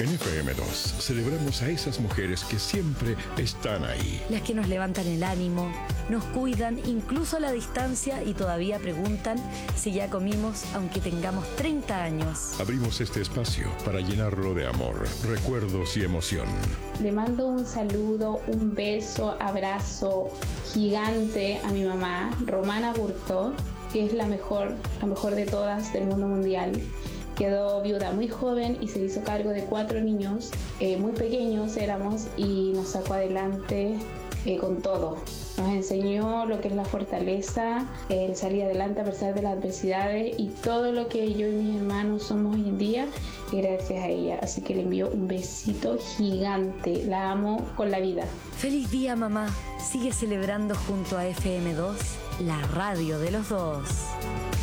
En FM2 celebramos a esas mujeres que siempre están ahí. Las que nos levantan el ánimo, nos cuidan incluso a la distancia y todavía preguntan si ya comimos aunque tengamos 30 años. Abrimos este espacio para llenarlo de amor, recuerdos y emoción. Le mando un saludo, un beso, abrazo gigante a mi mamá, Romana Burto, que es la mejor de todas del mundo mundial. Quedó viuda muy joven y se hizo cargo de 4 niños, muy pequeños éramos, y nos sacó adelante con todo. Nos enseñó lo que es la fortaleza, el salir adelante a pesar de las adversidades, y todo lo que yo y mis hermanos somos hoy en día, gracias a ella. Así que le envío un besito gigante, la amo con la vida. ¡Feliz día, mamá! Sigue celebrando junto a FM2, la radio de los dos.